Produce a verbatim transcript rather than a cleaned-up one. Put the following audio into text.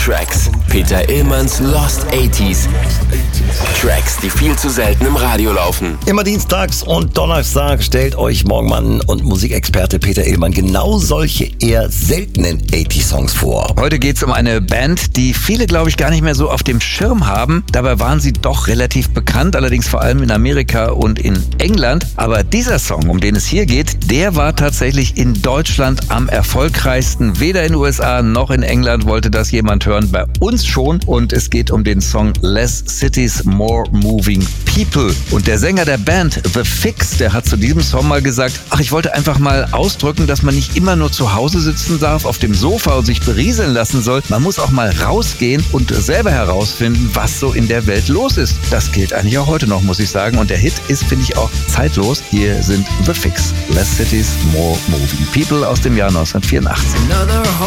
Tracks. Peter Illmanns Lost achtziger. Tracks, die viel zu selten im Radio laufen. Immer dienstags und Donnerstag stellt euch Morgenmann und Musikexperte Peter Illmann genau solche eher seltenen achtziger-Songs vor. Heute geht's um eine Band, die viele, glaube ich, gar nicht mehr so auf dem Schirm haben. Dabei waren sie doch relativ bekannt, allerdings vor allem in Amerika und in England. Aber dieser Song, um den es hier geht, der war tatsächlich in Deutschland am erfolgreichsten. Weder in den U S A noch in England wollte das jemand hören, bei uns schon. Und es geht um den Song Less Cities, More Moving People. Und der Sänger der Band, The Fix, der hat zu diesem Song mal gesagt, ach, ich wollte einfach mal ausdrücken, dass man nicht immer nur zu Hause sitzen darf, auf dem Sofa und sich berieseln lassen soll. Man muss auch mal rausgehen und selber herausfinden, was so in der Welt los ist. Das gilt eigentlich auch heute noch, muss ich sagen. Und der Hit ist, finde ich, auch zeitlos. Hier sind The Fix, Less Cities, More Moving People aus dem Jahr neunzehnhundertvierundachtzig.